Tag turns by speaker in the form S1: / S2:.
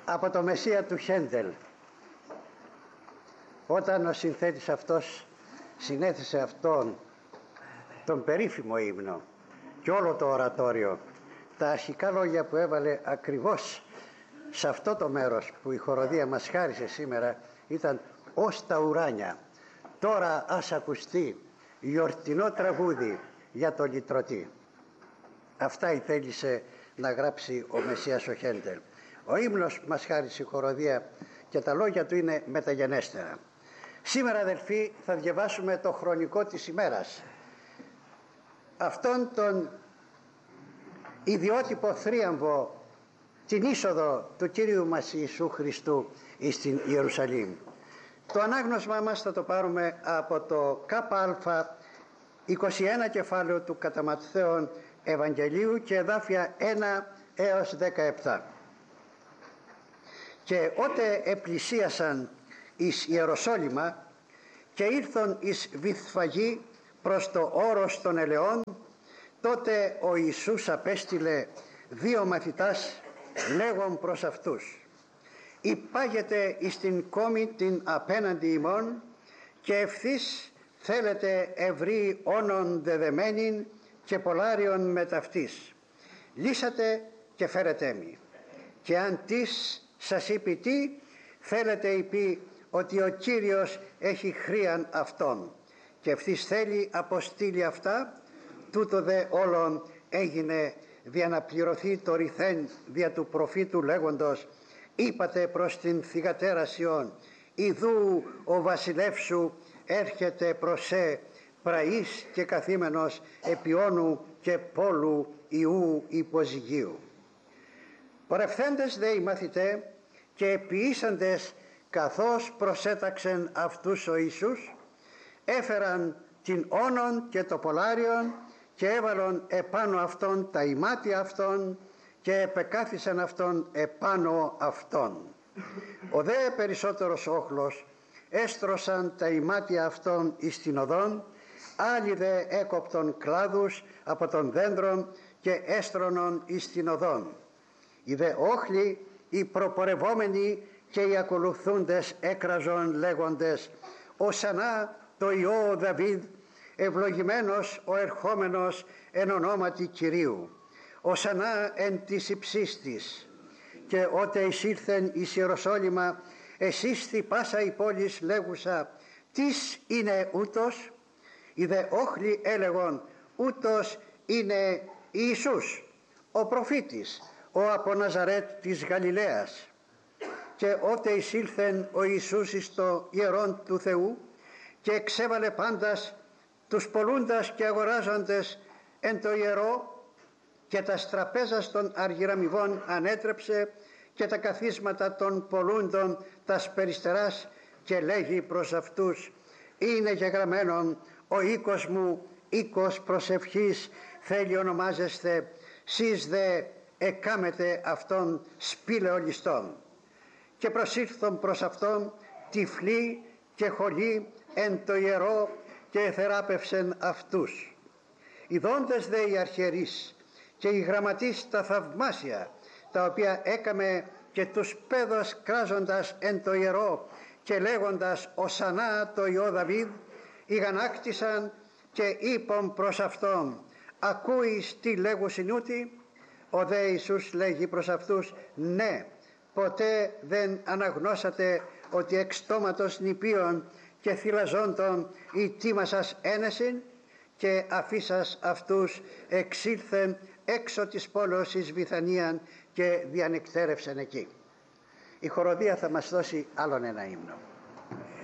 S1: από το Μεσσία του Χέντελ, όταν ο συνθέτης αυτός συνέθεσε αυτόν τον περίφημο ύμνο και όλο το ορατόριο, τα αρχικά λόγια που έβαλε ακριβώς σε αυτό το μέρος που η χοροδία μας χάρισε σήμερα ήταν «Ως τα ουράνια, τώρα ας ακουστεί γιορτινό τραγούδι για το λυτρωτή». Αυτά ήθελησε να γράψει ο Μεσσίας ο Χέντελ. Ο ύμνος μας χάρισε η χοροδία και τα λόγια του είναι μεταγενέστερα. Σήμερα, αδελφοί, θα διαβάσουμε το χρονικό της ημέρας, αυτόν τον ιδιότυπο θρίαμβο, την είσοδο του Κύριου μας Ιησού Χριστού στην Ιερουσαλήμ. Το ανάγνωσμα μας θα το πάρουμε από το ΚΑΠΑ 21 κεφάλαιο του κατά Ματθαίον Ευαγγελίου και εδάφια 1 έως 17. «Και ότε επλησίασαν εις Ιεροσόλυμα και ήρθον εις Βηθφαγή προς το όρος των ελαιών, τότε ο Ιησούς απέστειλε 2 μαθητάς λέγον προς αυτούς: «Υπάγετε εις την κόμη την απέναντι ημών και ευθύς θέλετε ευρύ όνον δεδεμένην και πολάριον με ταυτής. Λύσατε και φέρετε μη. Και αν τις σας είπε τι, θέλετε είπε ότι ο Κύριος έχει χρίαν αυτόν. Και ευθύς θέλει αποστείλει αυτά, τούτο δε όλον έγινε δια να πληρωθεί το ρηθέν δια του προφήτου λέγοντος: είπατε προς την θυγατέρα Σιών, ιδού ο βασιλεύς σου έρχεται προς σε πραής και καθήμενος επί όνου και πόλου Ιού υποζυγίου». Πορευθέντες δε οι μαθητέ και επιήσαντες καθώς προσέταξεν αυτούς ο Ιησούς, έφεραν την όνον και το πολάριον και έβαλον επάνω αυτόν τα ημάτια αυτών και επεκάθισαν αυτόν επάνω αυτών. Ο δε περισσότερος όχλος έστρωσαν τα ημάτια αυτών εις την οδόν, άλλοι δε έκοπτον κλάδους από των δέντρων και έστρωνον εις την οδόν. Οι δε όχλοι, οι προπορευόμενοι και οι ακολουθούντες έκραζον λέγοντες: «Ωσανά το Υιό Δαβίδ, ευλογημένος ο ερχόμενος εν ονόματι Κυρίου, ωσανά εν της υψίστης». Και ότε εισήλθεν εις Ιεροσόλυμα, εσύσθη πάσα η πόλης λέγουσα: «Τις είναι ούτος?» Οι δε όχλοι έλεγον: «Ούτος είναι Ιησούς, ο προφήτης, ο από Ναζαρέτ της Γαλιλαίας». Και ότε εισήλθεν ο Ιησούς εις το ιερόν του Θεού και εξέβαλε πάντας τους πολλούντας και αγοράζοντες εν το ιερό, και τα τραπέζας των αργυραμιβών ανέτρεψε και τα καθίσματα των πολλούντων τας περιστεράς, και λέγει προς αυτούς: «Είναι γεγραμμένον, ο οίκος μου οίκος προσευχής θέλει ονομάζεστε, σεις δε εκάμετε αυτόν σπήλαιο ληστών». Και προσήλθον προς αυτόν τυφλοί και χωλοί εν το ιερό και εθεράπευσεν αυτούς. Ιδώντες δε οι αρχιερείς και οι γραμματείς τα θαυμάσια τα οποία έκαμε και τους πέδος κράζοντας εν το ιερό και λέγοντας «Ωσανά το Υιό Δαβίδ», ηγανάκτησαν και είπαν προς αυτόν: «Ακούεις τι λέγουσιν ούτι?» Ο δε Ιησούς λέγει προς αυτούς: «Ναι, ποτέ δεν αναγνώσατε ότι εξ στόματος νηπίων και θυλαζόντων η τίμα σας ένεσιν?» Και αφήσας αυτούς εξήλθεν έξω της πόλεως εις Βηθανίαν και διανυκτέρευσεν εκεί. Η χοροδία θα μας δώσει άλλον ένα ύμνο.